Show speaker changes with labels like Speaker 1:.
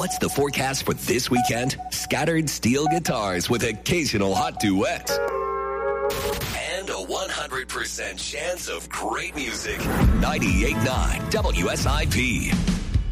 Speaker 1: What's the forecast for this weekend? Scattered steel guitars with occasional hot duets. And a 100% chance of great music. 98.9 WSIP.